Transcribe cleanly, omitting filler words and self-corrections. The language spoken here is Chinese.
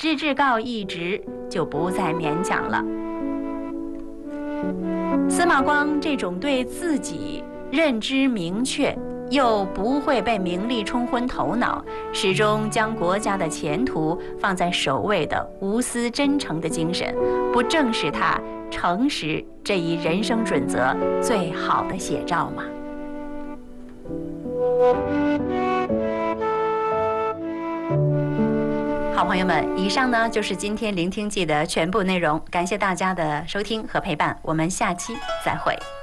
志志告一职，就不再勉强了。司马光这种对自己认知明确，又不会被名利冲昏头脑，始终将国家的前途放在首位的无私真诚的精神，不正是他诚实这一人生准则最好的写照吗？好朋友们，以上呢就是今天聆听记的全部内容，感谢大家的收听和陪伴，我们下期再会。